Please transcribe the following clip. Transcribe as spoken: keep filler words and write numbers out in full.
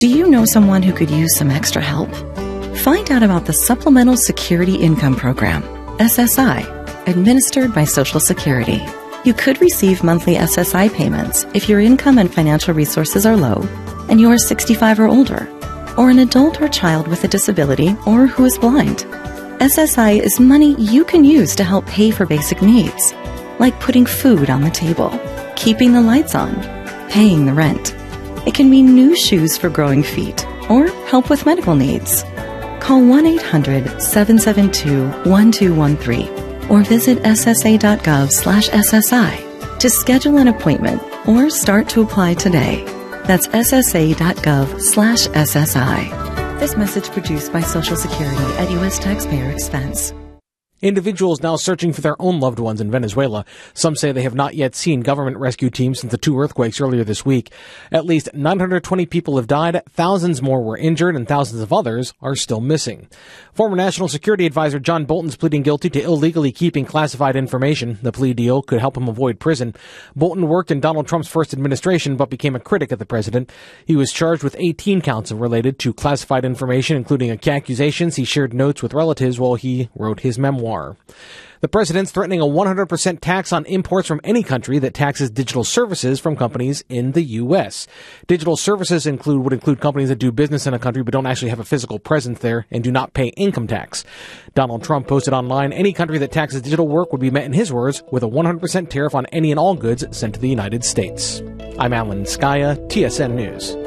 Do you know someone who could use some extra help? Find out about the Supplemental Security Income Program, S S I, administered by Social Security. You could receive monthly S S I payments if your income and financial resources are low and you are sixty-five or older, or an adult or child with a disability or who is blind. S S I is money you can use to help pay for basic needs, like putting food on the table, keeping the lights on, paying the rent. It can mean new shoes for growing feet or help with medical needs. Call one eight hundred, seven seven two, one two one three or visit S S A dot gov slash S S I to schedule an appointment or start to apply today. That's S S A dot gov slash S S I. This message produced by Social Security at U S taxpayer expense. Individuals now searching for their own loved ones in Venezuela. Some say they have not yet seen government rescue teams since the two earthquakes earlier this week. At least nine hundred twenty people have died, thousands more were injured, and thousands of others are still missing. Former National Security Advisor John Bolton is pleading guilty to illegally keeping classified information. The plea deal could help him avoid prison. Bolton worked in Donald Trump's first administration but became a critic of the president. He was charged with eighteen counts related to classified information, including accusations he shared notes with relatives while he wrote his memoir. The president's threatening a one hundred percent tax on imports from any country that taxes digital services from companies in the U S. Digital services include would include companies that do business in a country but don't actually have a physical presence there and do not pay income tax. Donald Trump posted online, any country that taxes digital work would be met, in his words, with a one hundred percent tariff on any and all goods sent to the United States. I'm Alan Skaya, T S N News.